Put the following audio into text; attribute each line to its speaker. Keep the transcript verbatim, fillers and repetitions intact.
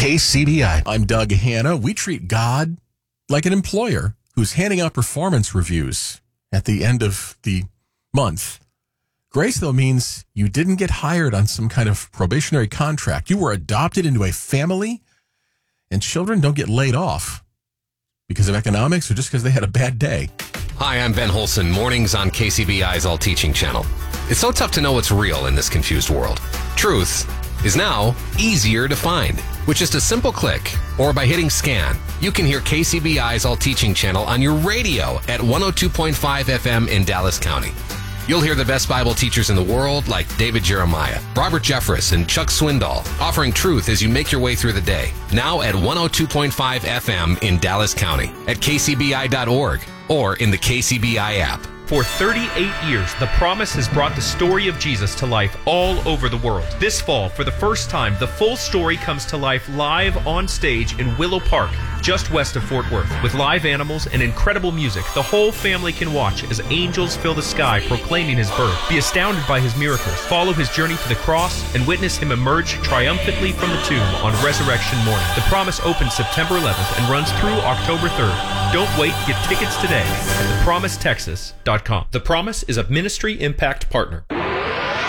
Speaker 1: K C B I. I'm Doug Hanna. We treat God like an employer who's handing out performance reviews at the end of the month. Grace, though, means you didn't get hired on some kind of probationary contract. You were adopted into a family, and children don't get laid off because of economics or just because they had a bad day.
Speaker 2: Hi, I'm Ben Holson, mornings on K C B I's All Teaching channel. It's so tough to know what's real in this confused world. Truth is now easier to find. With just a simple click or by hitting scan, you can hear K C B I's All Teaching channel on your radio at one oh two point five F M in Dallas County. You'll hear the best Bible teachers in the world like David Jeremiah, Robert Jeffress, and Chuck Swindoll offering truth as you make your way through the day. Now at one oh two point five F M in Dallas County, at K C B I dot org, or in the K C B I app.
Speaker 3: For thirty-eight years, The Promise has brought the story of Jesus to life all over the world. This fall, for the first time, the full story comes to life live on stage in Willow Park, just west of Fort Worth. With live animals and incredible music, the whole family can watch as angels fill the sky proclaiming his birth. Be astounded by his miracles, follow his journey to the cross, and witness him emerge triumphantly from the tomb on Resurrection morning. The Promise opens September eleventh and runs through October third. Don't wait, get tickets today at the promise texas dot com. The Promise is a Ministry Impact partner.